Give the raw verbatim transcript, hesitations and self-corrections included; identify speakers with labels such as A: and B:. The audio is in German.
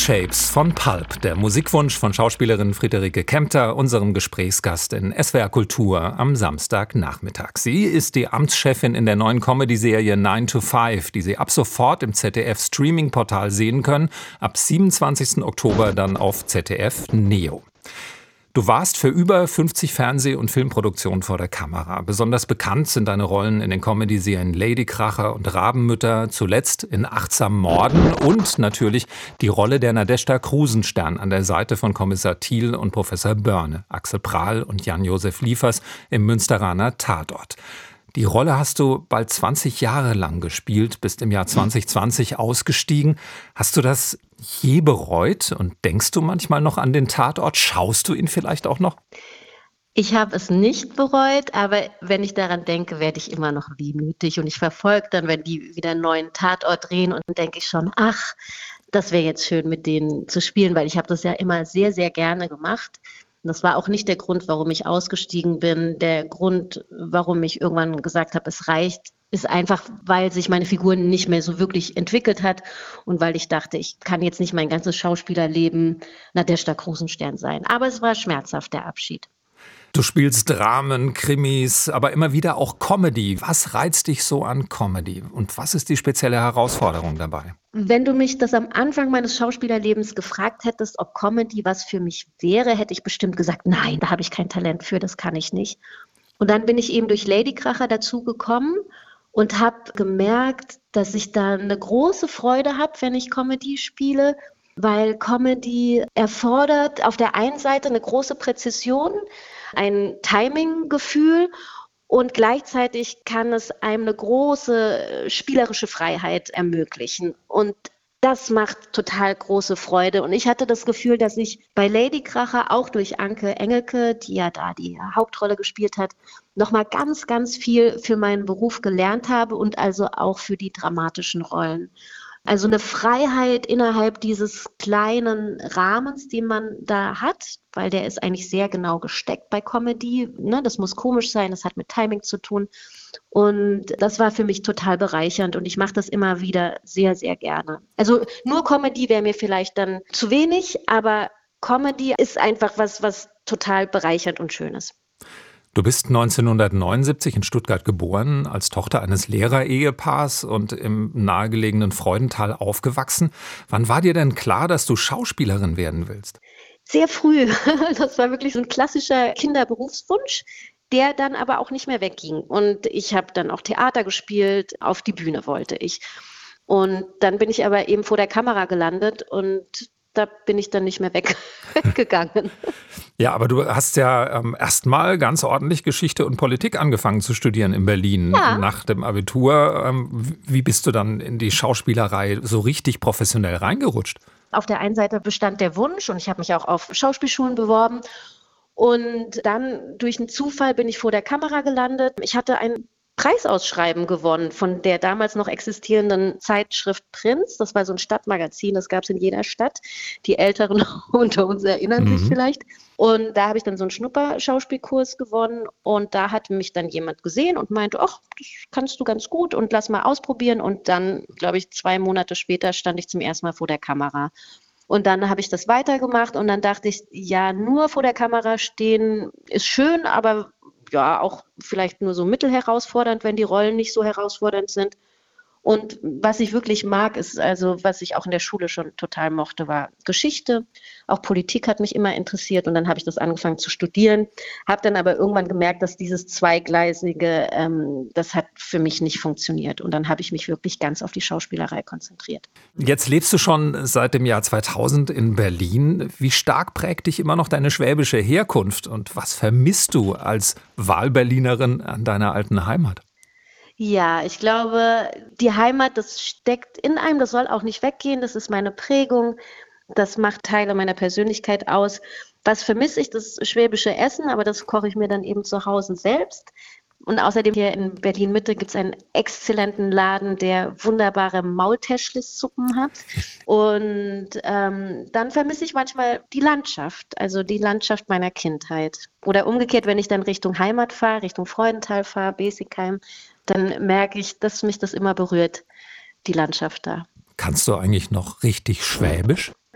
A: Shapes von Pulp, der Musikwunsch von Schauspielerin Friederike Kempter, unserem Gesprächsgast in S W R Kultur am Samstagnachmittag. Sie ist die Amtschefin in der neuen Comedy-Serie nine to five, die Sie ab sofort im Z D F-Streaming-Portal sehen können, ab siebenundzwanzigsten Oktober dann auf Z D F Neo. Du warst für über fünfzig Fernseh- und Filmproduktionen vor der Kamera. Besonders bekannt sind deine Rollen in den Comedy-Serien Ladykracher und Rabenmütter, zuletzt in Achtsam Morden und natürlich die Rolle der Nadezhda Krusenstern an der Seite von Kommissar Thiel und Professor Börne, Axel Prahl und Jan-Josef Liefers im Münsteraner Tatort. Die Rolle hast du bald zwanzig Jahre lang gespielt, bist im Jahr zwanzig zwanzig ausgestiegen. Hast du das je bereut und denkst du manchmal noch an den Tatort? Schaust du ihn vielleicht auch noch?
B: Ich habe es nicht bereut, aber wenn ich daran denke, werde ich immer noch wehmütig. Und ich verfolge dann, wenn die wieder einen neuen Tatort drehen, und dann denke ich schon, ach, das wäre jetzt schön, mit denen zu spielen, weil ich habe das ja immer sehr, sehr gerne gemacht. Das war auch nicht der Grund, warum ich ausgestiegen bin. Der Grund, warum ich irgendwann gesagt habe, es reicht, ist einfach, weil sich meine Figur nicht mehr so wirklich entwickelt hat und weil ich dachte, ich kann jetzt nicht mein ganzes Schauspielerleben Nadezhda Krusenstern sein. Aber es war schmerzhaft, der Abschied.
A: Du spielst Dramen, Krimis, aber immer wieder auch Comedy. Was reizt dich so an Comedy? Und was ist die spezielle Herausforderung dabei?
B: Wenn du mich das am Anfang meines Schauspielerlebens gefragt hättest, ob Comedy was für mich wäre, hätte ich bestimmt gesagt, nein, da habe ich kein Talent für, das kann ich nicht. Und dann bin ich eben durch Ladykracher dazu gekommen und habe gemerkt, dass ich da eine große Freude habe, wenn ich Comedy spiele, weil Comedy erfordert auf der einen Seite eine große Präzision, ein Timing-Gefühl, und gleichzeitig kann es einem eine große spielerische Freiheit ermöglichen. Und das macht total große Freude. Und ich hatte das Gefühl, dass ich bei Ladykracher auch durch Anke Engelke, die ja da die Hauptrolle gespielt hat, nochmal ganz, ganz viel für meinen Beruf gelernt habe und also auch für die dramatischen Rollen. Also eine Freiheit innerhalb dieses kleinen Rahmens, den man da hat, weil der ist eigentlich sehr genau gesteckt bei Comedy. Ne? Das muss komisch sein, das hat mit Timing zu tun. Und das war für mich total bereichernd und ich mache das immer wieder sehr, sehr gerne. Also nur Comedy wäre mir vielleicht dann zu wenig, aber Comedy ist einfach was, was total bereichernd und schön ist.
A: Du bist neunzehnhundertneunundsiebzig in Stuttgart geboren, als Tochter eines Lehrerehepaars und im nahegelegenen Freudenthal aufgewachsen. Wann war dir denn klar, dass du Schauspielerin werden willst?
B: Sehr früh. Das war wirklich so ein klassischer Kinderberufswunsch, der dann aber auch nicht mehr wegging. Und ich habe dann auch Theater gespielt, auf die Bühne wollte ich. Und dann bin ich aber eben vor der Kamera gelandet und da bin ich dann nicht mehr weg, weggegangen.
A: Ja, aber du hast ja ähm, erst mal ganz ordentlich Geschichte und Politik angefangen zu studieren in Berlin
B: Ja.
A: nach dem Abitur. Ähm, wie bist du dann in die Schauspielerei so richtig professionell reingerutscht?
B: Auf der einen Seite bestand der Wunsch und ich habe mich auch auf Schauspielschulen beworben. Und dann durch einen Zufall bin ich vor der Kamera gelandet. Ich hatte ein Preisausschreiben gewonnen von der damals noch existierenden Zeitschrift Prinz. Das war so ein Stadtmagazin, das gab es in jeder Stadt. Die Älteren unter uns erinnern
A: Mhm.
B: sich vielleicht. Und da habe ich dann so einen Schnupperschauspielkurs gewonnen und da hat mich dann jemand gesehen und meinte, ach, das kannst du ganz gut und lass mal ausprobieren. Und dann, glaube ich, zwei Monate später stand ich zum ersten Mal vor der Kamera. Und dann habe ich das weitergemacht und dann dachte ich, ja, nur vor der Kamera stehen ist schön, aber ja, auch vielleicht nur so mittelherausfordernd, wenn die Rollen nicht so herausfordernd sind. Und was ich wirklich mag, ist also, was ich auch in der Schule schon total mochte, war Geschichte. Auch Politik hat mich immer interessiert und dann habe ich das angefangen zu studieren, habe dann aber irgendwann gemerkt, dass dieses Zweigleisige, ähm, das hat für mich nicht funktioniert. Und dann habe ich mich wirklich ganz auf die Schauspielerei konzentriert.
A: Jetzt lebst du schon seit dem Jahr zweitausend in Berlin. Wie stark prägt dich immer noch deine schwäbische Herkunft und was vermisst du als Wahlberlinerin an deiner alten Heimat?
B: Ja, ich glaube, die Heimat, das steckt in einem, das soll auch nicht weggehen, das ist meine Prägung, das macht Teile meiner Persönlichkeit aus. Was vermisse ich? Das schwäbische Essen, aber das koche ich mir dann eben zu Hause selbst. Und außerdem hier in Berlin-Mitte gibt es einen exzellenten Laden, der wunderbare Maultäschlis-Suppen hat. Und ähm, dann vermisse ich manchmal die Landschaft, also die Landschaft meiner Kindheit. Oder umgekehrt, wenn ich dann Richtung Heimat fahre, Richtung Freudenthal fahre, Besigheim, dann merke ich, dass mich das immer berührt, die Landschaft da.
A: Kannst du eigentlich noch richtig Schwäbisch?